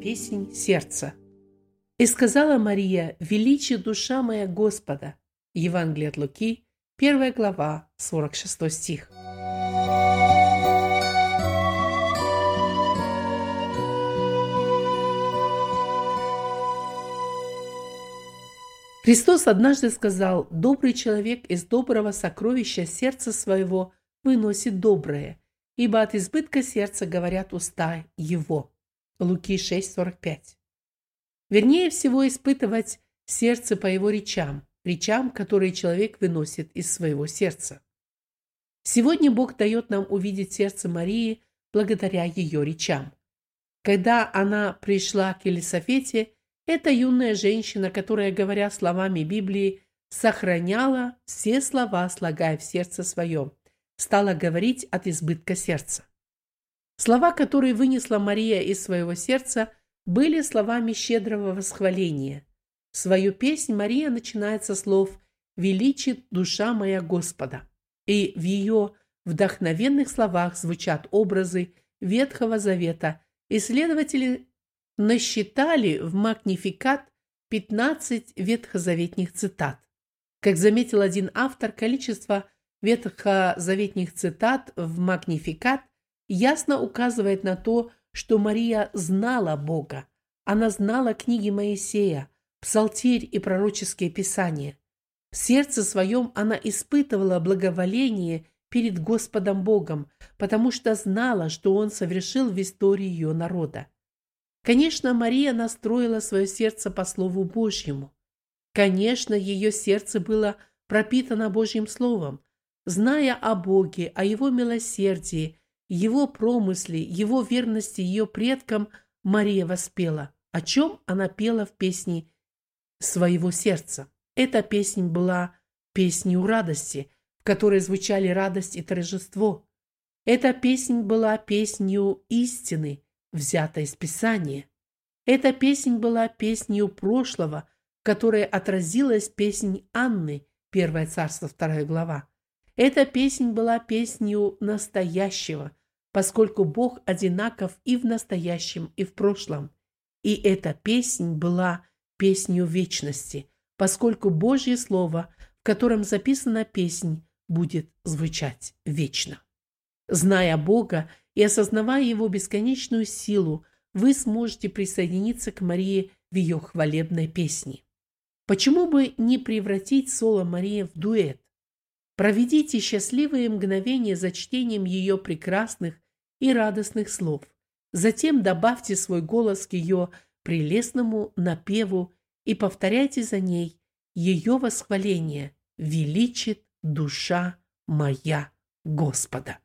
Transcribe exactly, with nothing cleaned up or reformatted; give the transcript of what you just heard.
песнь сердца. «И сказала Мария: величи душа моя Господа». Евангелие от Луки, первая глава, сорок шестой стих. Христос однажды сказал: «Добрый человек из доброго сокровища сердца своего выносит доброе, ибо от избытка сердца говорят уста его». Луки шесть сорок пять. Вернее всего испытывать сердце по его речам, речам, которые человек выносит из своего сердца. Сегодня Бог дает нам увидеть сердце Марии благодаря ее речам. Когда она пришла к Елисафете, эта юная женщина, которая, говоря словами Библии, сохраняла все слова, слагая в сердце своем, стала говорить от избытка сердца. Слова, которые вынесла Мария из своего сердца, были словами щедрого восхваления. Свою песнь Мария начинает со слов «Величит душа моя Господа». И в ее вдохновенных словах звучат образы Ветхого Завета. Исследователи насчитали в Магнификат пятнадцать ветхозаветных цитат. Как заметил один автор, количество ветхозаветных цитат в Магнификат ясно указывает на то, что Мария знала Бога. Она знала книги Моисея, Псалтирь и пророческие писания. В сердце своем она испытывала благоволение перед Господом Богом, потому что знала, что Он совершил в истории ее народа. Конечно, Мария настроила свое сердце по Слову Божьему. Конечно, ее сердце было пропитано Божьим Словом. Зная о Боге, о Его милосердии, Его промысле, Его верности ее предкам, Мария воспела. О чем она пела в песне своего сердца? Эта песнь была песнью радости, в которой звучали радость и торжество. Эта песнь была песнью истины, взятой из Писания. Эта песнь была песнью прошлого, в которой отразилась песнь Анны, первое царство, вторая глава. Эта песнь была песнью настоящего, поскольку Бог одинаков и в настоящем, и в прошлом. И эта песнь была песнью вечности, поскольку Божье Слово, в котором записана песнь, будет звучать вечно. Зная Бога и осознавая Его бесконечную силу, вы сможете присоединиться к Марии в ее хвалебной песне. Почему бы не превратить соло Марии в дуэт? Проведите счастливые мгновения за чтением ее прекрасных и радостных слов. Затем добавьте свой голос к ее прелестному напеву и повторяйте за ней ее восхваление: «Величит душа моя Господа».